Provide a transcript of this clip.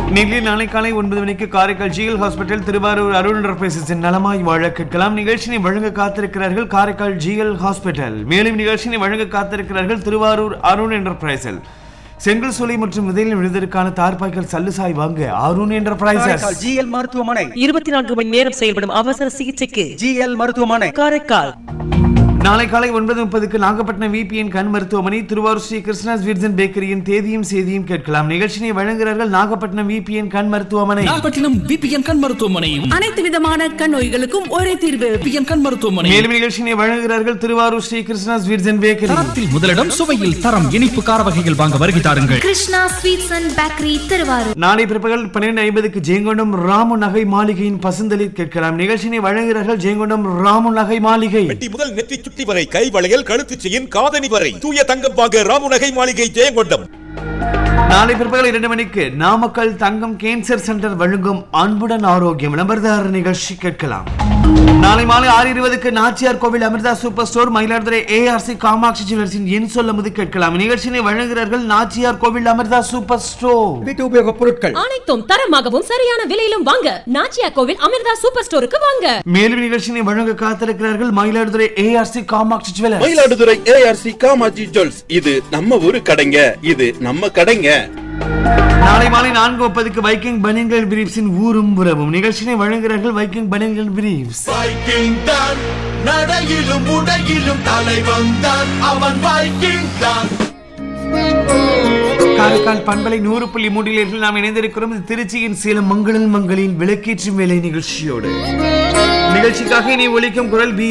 நேரில் நாளை காலை 9 மணிக்கு காரைக்கால் ஜிஎல் ஹாஸ்பிட்டல் திருவாரூர் அருண் என்டர்பிரைசஸின் நலமாய் வாழ கேட்கலாம். நிகழ்ச்சியை வழங்க காத்திருக்கிறார்கள் காரைக்கால் ஜிஎல் ஹாஸ்பிட்டல். மேலும் நிகழ்ச்சியை வழங்க காத்திருக்கிறார்கள் திருவாரூர் அருண் என்டர்பிரைசஸ். செங்கல் சூளை மற்றும் விதையில் விழுவதற்கான தார்பாய்கள் சல்லுசாய் வாங்க அருண் என்டர்பிரைசஸ். ஜிஎல் மருத்துவமனை 24 மணி நேரம் செயல்படும் அவசர சிகிச்சைக்கு ஜிஎல் மருத்துவமனை காரைக்கால். நாளை காலை 9:30 நாகப்பட்டினம் விபிஎன் கண் மருத்துவமனை திருவாரூர் ஸ்ரீ கிருஷ்ணாஸ் விர்ஜன் பேக்கரியின் தேதியும் செய்தியும் கேட்கலாம். நிகழ்ச்சியை வழங்குகிறார்கள் நாகப்பட்டினம் விபிஎன் கண் மருத்துவமனை. நாகப்பட்டினம் விபிஎன் கண் மருத்துவமனையும் அனைத்து விதமான கண் நோய்களுக்கும் ஒரே தீர்வு விபிஎன் கண் மருத்துவமனை. மேலும் நிகழ்ச்சியை வழங்குகிறார்கள் திருவாரூர் ஸ்ரீ கிருஷ்ணாஸ் விர்ஜன் பேக்கரி. தரத்தில் முதலிடம், சுவையில் தரம், இனிப்பு கார வகைகள் வாங்க வருகை தாருங்கள். Krishna sweets and bakery Thiruvarur. நாளை பிற்பகல் 12:50 ஜெயங்கொண்டம் ராமு நகை மாளிகையின் பசுந்தளிர் கேட்கலாம். நிகழ்ச்சியை வழங்குகிறார்கள் ஜெயங்கொண்டம் ராமு நகை மாளிகை. முதல் நெற்றி சுட்டி வரை கை வளையல், கழுத்து செயின், காதணி வரை தூய தங்கம் வாங்க ராமு நகை மாளிகை ஜெயங்கொண்டம். நாளை பிற்பகல் 2 மணிக்கு நாமக்கல் தங்கம் கேன்சர் சென்டர் வழங்கும் அன்புடன் ஆரோக்கியம் விளம்பரதாரர் நிகழ்ச்சி கேட்கலாம். நாளை மாலை 6:20 நாச்சியார் கோவில் Amrita super store Mayiladuthurai ARC Kamakshi ஜுவல்லர்ஸின் என் சொல்லும்போது கேட்கலாம். நிகழ்ச்சியை வழங்குகிறார்கள் நாச்சியார் கோவில் அமிர்தா சூப்பர் ஸ்டோர். வீட்டு உபயோக பொருட்கள் அனைத்தும் தரமாகவும் சரியான விலையிலும் வாங்க நாச்சியார் கோவில் அமிர்தா சூப்பர் ஸ்டோருக்கு வாங்க. மேலும் நிகழ்ச்சியை வழங்க காத்திருக்கிறார்கள் Mayiladuthurai ARC Kamakshi jewellers. Mayiladuthurai ARC Kamakshi jewels. இது நம்ம ஊரு கடைங்க, இது நம்ம கடைங்க. நாளை மாலை 4:30 வைக்கிங் பனியன்கள் பிரீப்ஸின் ஊரும் உறவும். நிகழ்ச்சியை வழங்குகிறார்கள் வைக்கிங் பனியன்கள் பிரீப்ஸ். வைக்கிங் தான் நடையிலும் உடையிலும் தலைவன் தான், அவன் வைக்கிங் தான். காரைக்கால் பண்பலை 100.3 நாம் இணைந்திருக்கிறோம். இது திருச்சியின் சேலம் மங்களன் மங்களின் விளக்கேற்றும் வேலை நிகழ்ச்சியோடு. நிகழ்ச்சிக்காக இனி ஒலிக்கும் குரல் பி